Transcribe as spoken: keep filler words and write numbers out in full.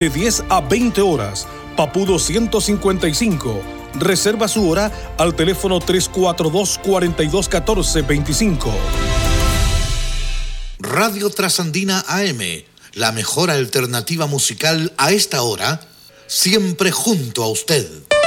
De diez a veinte horas, Papudo ciento cincuenta y cinco. Reserva su hora al teléfono tres cuatro dos, cuatro dos uno cuatro, dos cinco. Radio Trasandina A M, la mejor alternativa musical a esta hora, siempre junto a usted.